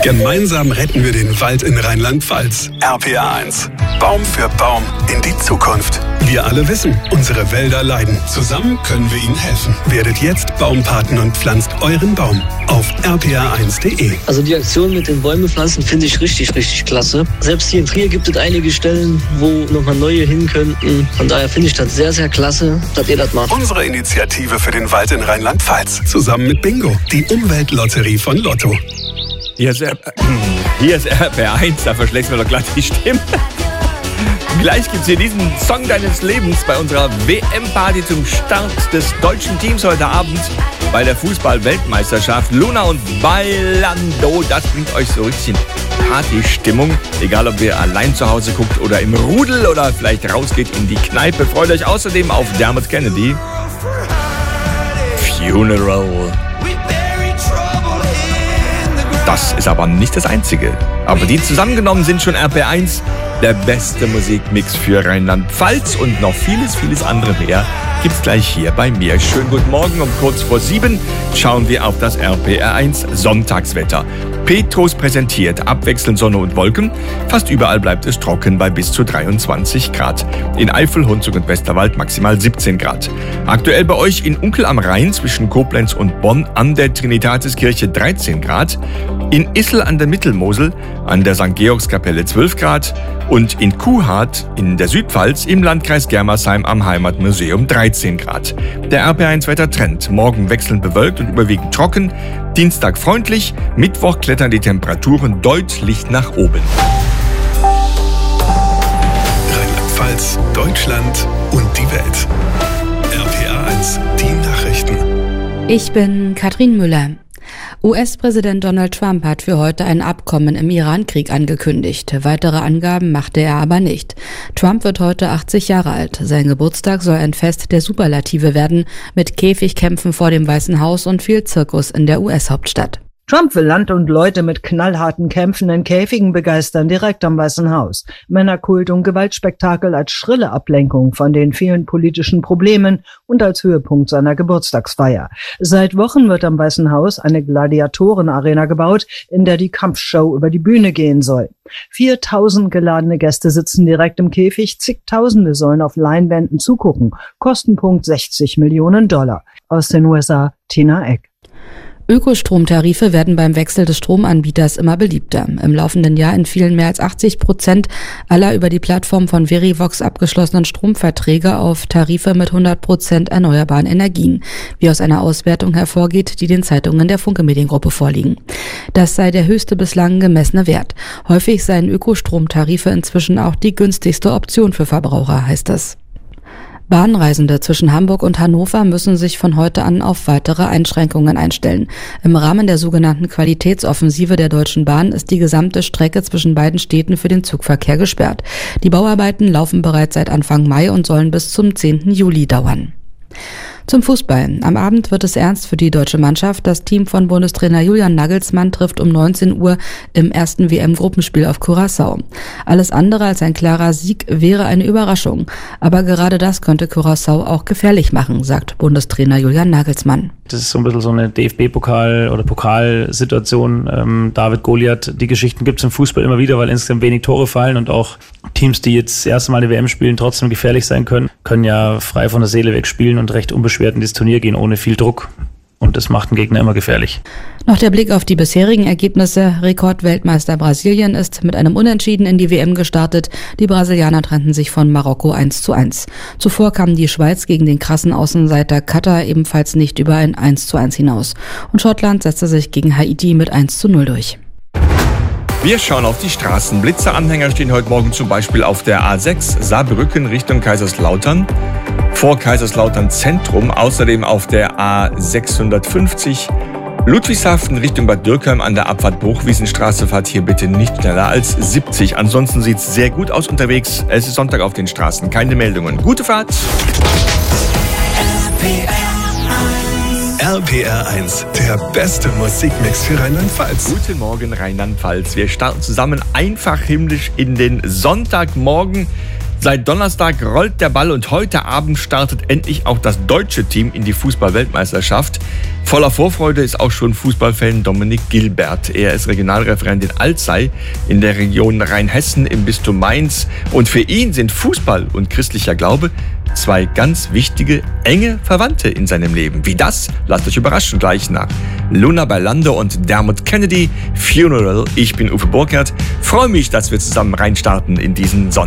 Gemeinsam retten wir den Wald in Rheinland-Pfalz. RPA 1. Baum für Baum in die Zukunft. Wir alle wissen, unsere Wälder leiden. Zusammen können wir ihnen helfen. Werdet jetzt Baumpaten und pflanzt euren Baum auf rpa1.de. Also die Aktion mit den Bäume pflanzen finde ich richtig klasse. Selbst hier in Trier gibt es einige Stellen, wo nochmal neue hin könnten. Von daher finde ich das sehr klasse, dass ihr das macht. Unsere Initiative für den Wald in Rheinland-Pfalz. Zusammen mit Bingo, die Umweltlotterie von Lotto. Hier ist RPA 1, da verschlägst mir doch glatt die Stimme. Gleich gibt's hier diesen Song deines Lebens bei unserer WM-Party zum Start des deutschen Teams heute Abend bei der Fußball-Weltmeisterschaft. Luna und Bailando, das bringt euch so richtig in Partystimmung. Egal, ob ihr allein zu Hause guckt oder im Rudel oder vielleicht rausgeht in die Kneipe. Freut euch außerdem auf Dermot Kennedy. Funeral. Das ist aber nicht das Einzige. Aber die zusammengenommen sind schon RP1, der beste Musikmix für Rheinland-Pfalz und noch vieles andere mehr gibt's gleich hier bei mir. Schönen guten Morgen, um kurz vor 7 schauen wir auf das RPR1 Sonntagswetter. Petrus präsentiert abwechselnd Sonne und Wolken. Fast überall bleibt es trocken bei bis zu 23 Grad. In Eifel, Hunsrück und Westerwald maximal 17 Grad. Aktuell bei euch in Unkel am Rhein zwischen Koblenz und Bonn an der Trinitatiskirche 13 Grad. In Issel an der Mittelmosel an der St. Georgskapelle 12 Grad. Und in Kuhhardt in der Südpfalz im Landkreis Germersheim am Heimatmuseum 13 Grad. Der RP1-Wettertrend. Morgen wechselnd bewölkt und überwiegend trocken. Dienstag freundlich. Mittwoch klettern die Temperaturen deutlich nach oben. Rheinland-Pfalz, Deutschland und die Welt. RPA1, die Nachrichten. Ich bin Katrin Müller. US-Präsident Donald Trump hat für heute ein Abkommen im Iran-Krieg angekündigt. Weitere Angaben machte er aber nicht. Trump wird heute 80 Jahre alt. Sein Geburtstag soll ein Fest der Superlative werden, mit Käfigkämpfen vor dem Weißen Haus und viel Zirkus in der US-Hauptstadt. Trump will Land und Leute mit knallharten Kämpfen in Käfigen begeistern, direkt am Weißen Haus. Männerkult und Gewaltspektakel als schrille Ablenkung von den vielen politischen Problemen und als Höhepunkt seiner Geburtstagsfeier. Seit Wochen wird am Weißen Haus eine Gladiatorenarena gebaut, in der die Kampfshow über die Bühne gehen soll. 4000 geladene Gäste sitzen direkt im Käfig, zigtausende sollen auf Leinwänden zugucken. Kostenpunkt $60 Millionen. Aus den USA, Tina Eck. Ökostromtarife werden beim Wechsel des Stromanbieters immer beliebter. Im laufenden Jahr entfielen mehr als 80% aller über die Plattform von Verivox abgeschlossenen Stromverträge auf Tarife mit 100% erneuerbaren Energien, wie aus einer Auswertung hervorgeht, die den Zeitungen der Funke Mediengruppe vorliegen. Das sei der höchste bislang gemessene Wert. Häufig seien Ökostromtarife inzwischen auch die günstigste Option für Verbraucher, heißt es. Bahnreisende zwischen Hamburg und Hannover müssen sich von heute an auf weitere Einschränkungen einstellen. Im Rahmen der sogenannten Qualitätsoffensive der Deutschen Bahn ist die gesamte Strecke zwischen beiden Städten für den Zugverkehr gesperrt. Die Bauarbeiten laufen bereits seit Anfang Mai und sollen bis zum 10. Juli dauern. Zum Fußball. Am Abend wird es ernst für die deutsche Mannschaft. Das Team von Bundestrainer Julian Nagelsmann trifft um 19 Uhr im ersten WM-Gruppenspiel auf Curaçao. Alles andere als ein klarer Sieg wäre eine Überraschung. Aber gerade das könnte Curaçao auch gefährlich machen, sagt Bundestrainer Julian Nagelsmann. Das ist so ein bisschen so eine DFB-Pokal- oder Pokalsituation. David Goliath, die Geschichten gibt es im Fußball immer wieder, weil insgesamt wenig Tore fallen und auch Teams, die jetzt das erste Mal die WM spielen, trotzdem gefährlich sein können ja frei von der Seele weg spielen und recht unbeschwert in dieses Turnier gehen, ohne viel Druck. Und das macht den Gegner immer gefährlich. Noch der Blick auf die bisherigen Ergebnisse. Rekordweltmeister Brasilien ist mit einem Unentschieden in die WM gestartet. Die Brasilianer trennten sich von Marokko 1:1. Zuvor kam die Schweiz gegen den krassen Außenseiter Katar ebenfalls nicht über ein 1:1 hinaus. Und Schottland setzte sich gegen Haiti mit 1:0 durch. Wir schauen auf die Straßen. Blitzeranhänger stehen heute Morgen zum Beispiel auf der A6 Saarbrücken Richtung Kaiserslautern, vor Kaiserslautern Zentrum, außerdem auf der A650 Ludwigshafen Richtung Bad Dürkheim an der Abfahrt Bruchwiesenstraße. Fahrt hier bitte nicht schneller als 70. Ansonsten sieht es sehr gut aus unterwegs. Es ist Sonntag auf den Straßen. Keine Meldungen. Gute Fahrt! RPR1, der beste Musikmix für Rheinland-Pfalz. Guten Morgen Rheinland-Pfalz. Wir starten zusammen einfach himmlisch in den Sonntagmorgen. Seit Donnerstag rollt der Ball und heute Abend startet endlich auch das deutsche Team in die Fußball-Weltmeisterschaft. Voller Vorfreude ist auch schon Fußballfan Dominik Gilbert. Er ist Regionalreferent in Alzey in der Region Rheinhessen im Bistum Mainz. Und für ihn sind Fußball und christlicher Glaube zwei ganz wichtige, enge Verwandte in seinem Leben. Wie das? Lasst euch überraschen gleich nach Luna Berlando und Dermot Kennedy, Funeral. Ich bin Uwe Burkhardt. Freue mich, dass wir zusammen reinstarten in diesen Sonntag.